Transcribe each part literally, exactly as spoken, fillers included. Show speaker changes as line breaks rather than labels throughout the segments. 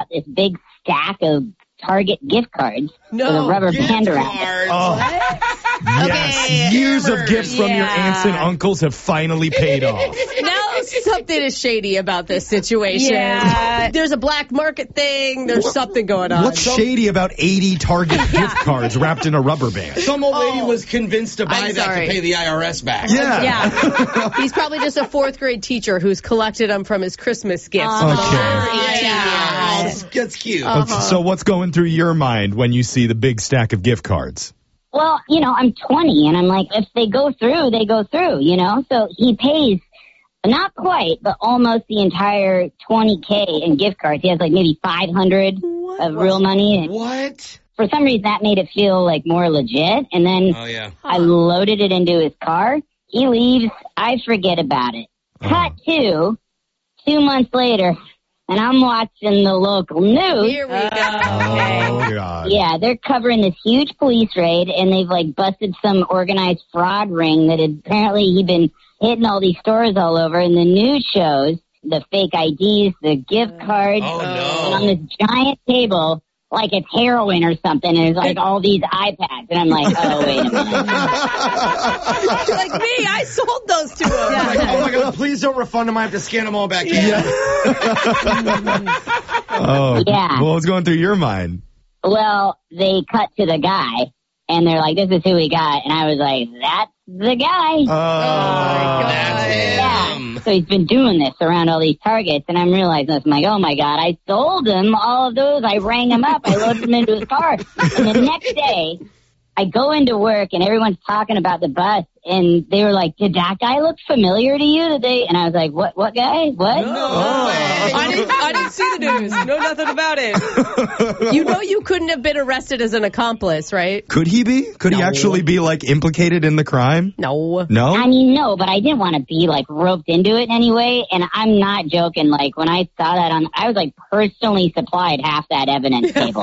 this big stack of Target gift cards
no,
with a rubber
gift
band around
cards.
Oh.
Yes,
Okay,
years
hammers.
of gifts from
Yeah.
your aunts and uncles have finally paid off.
Now something is shady about this situation.
Yeah.
There's a black market thing. There's something going on.
What's shady about eighty Target gift cards wrapped in a rubber band?
Some old lady
Oh.
was convinced to buy
I'm
that
sorry.
to pay the I R S back.
Yeah.
Yeah.
He's probably just a fourth grade teacher who's collected them from his Christmas gifts.
Uh-huh.
for the
Okay.
last
Yeah.
eighteen
Oh,
years.
that's, that's cute.
Uh-huh.
So what's going through your mind when you see the big stack of gift cards?
Well, you know, I'm twenty, and I'm like, if they go through, they go through, you know? So he pays, not quite, but almost the entire twenty K in gift cards. He has like maybe five hundred of real money. And
What?
for some reason, that made it feel like more legit. And then
Oh, yeah.
I loaded it into his car. He leaves. I forget about it. Cut to two months later, and I'm watching the local news.
Here we go.
Oh, God.
Yeah, they're covering this huge police raid, and they've, like, busted some organized fraud ring that had, apparently he'd been hitting all these stores all over, and the news shows the fake I Ds, the gift cards,
Oh,
and on
no.
this giant table, like it's heroin or something, and there's, like, all these iPads, and I'm like, oh, wait a minute.
Like me, I sold those to him.
Like, oh, my God, please don't refund them. I have to scan them all back in.
Oh,
Yeah.
what was going through your mind?
Well, they cut to the guy, and they're like, this is who we got, and I was like, that's the guy.
Oh,
That's
Yeah.
him.
So he's been doing this around all these targets, and I'm realizing this. I'm like, oh my God, I sold him all of those. I rang him up. I loaded him into his car. And the next day, I go into work, and everyone's talking about the bus, and they were like, did that guy look familiar to you today? And I was like, what What guy? What?
I didn't, I didn't see the news. Know nothing about it. You know you couldn't have been arrested as an accomplice, right?
Could he be? Could he
No.
actually be, like, implicated in the crime?
No.
No?
I mean, no, but I didn't want to be, like, roped into it anyway, and I'm not joking. Like, when I saw that on, I was, like, personally supplied half that evidence table.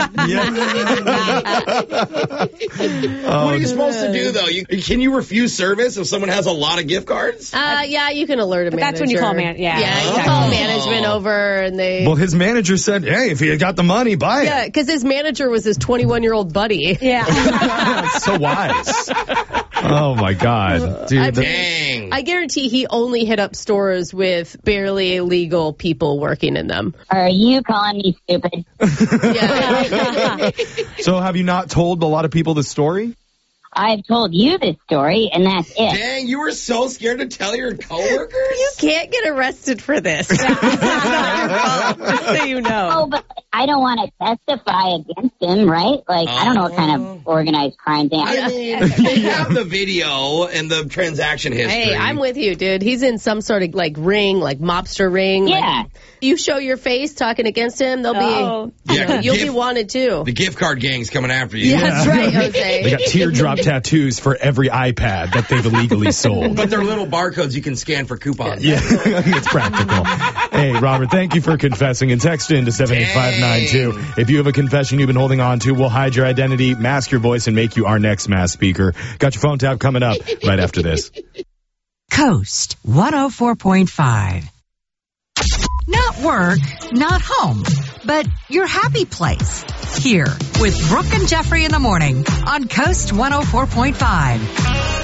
Oh,
What are you supposed to do, though? You, can you refuse service if someone has a lot of gift cards?
Uh, yeah, you can alert a
But
manager.
that's when you call man- yeah,
Yeah, you
exactly.
call management over, and they...
well, his manager said, hey, if you got the money, buy it.
yeah, because his manager was his twenty-one-year-old buddy.
Yeah.
So wise. Oh, my God. Dude,
I-
the-
Dang.
I guarantee he only hit up stores with barely legal people working in them.
Are you calling me stupid?
Yeah.
so have you not told a lot of people the story?
I've told you this story, and that's it.
Dang, you were so scared to tell your coworkers?
You can't get arrested for this. It's not your fault, just so you know.
Oh, but I don't want to testify against him, right? Like, I don't know what kind of organized crime thing.
I mean, they have the video and the transaction history.
Hey, I'm with you, dude. He's in some sort of like ring, like mobster ring.
Yeah.
Like, you show your face talking against him, they'll
Oh.
be, you
Yeah,
know, you'll
gift-
be wanted too.
The gift card gang's coming after you.
Yeah, that's right,
They
Jose.
got teardrop tattoos for every iPad that they've illegally sold.
But they're little barcodes you can scan for coupons.
Yeah, it's practical. Hey, Robert, thank you for confessing, and text in to seven eight five nine two. If you have a confession you've been holding on to, we'll hide your identity, mask your voice, and make you our next mass speaker. Got your phone tap coming up right after this.
Coast one oh four point five. Not work, not home, but your happy place. Here with Brooke and Jeffrey in the morning on Coast one oh four point five.